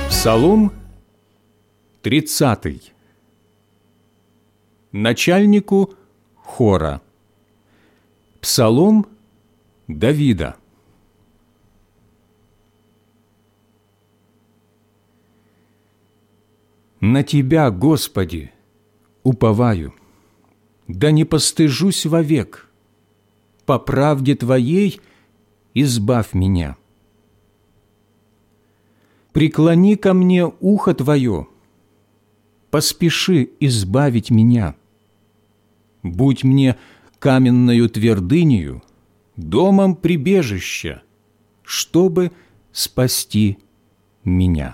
Псалом 30. Начальнику хора. Псалом Давида. На Тебя, Господи, уповаю, да не постыжусь вовек. По правде Твоей избавь меня. Преклони ко мне ухо Твое, поспеши избавить меня. Будь мне каменною твердынею, домом прибежища, чтобы спасти меня.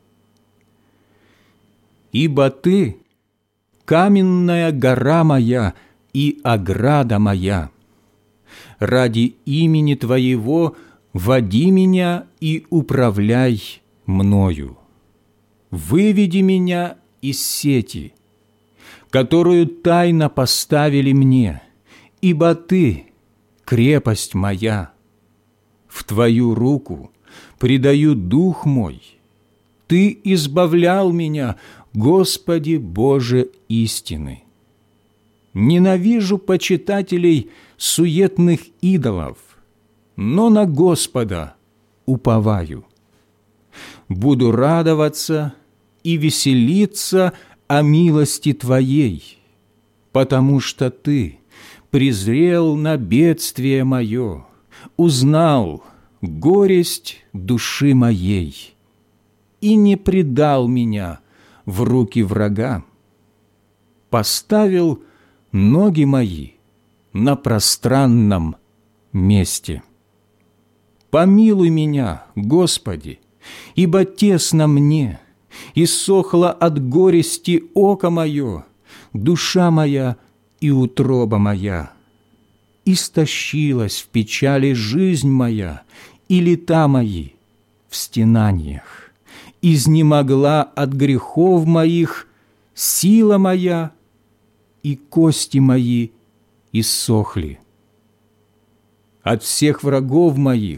Ибо Ты – каменная гора моя и ограда моя. Ради имени Твоего води меня и управляй мною. Выведи меня из сети, которую тайно поставили мне, ибо Ты – крепость моя. В Твою руку предаю дух мой. Ты избавлял меня, Господи Боже истины. Ненавижу почитателей суетных идолов, но на Господа уповаю. Буду радоваться и веселиться о милости Твоей, потому что Ты презрел на бедствие мое, узнал горесть души моей и не предал меня в руки врага, поставил ноги мои на пространном месте. Помилуй меня, Господи, ибо тесно мне, иссохло от горести око мое, душа моя и утроба моя. Истощилась в печали жизнь моя, и лета мои в стенаниях. Изнемогла от грехов моих сила моя, и кости мои иссохли. От всех врагов моих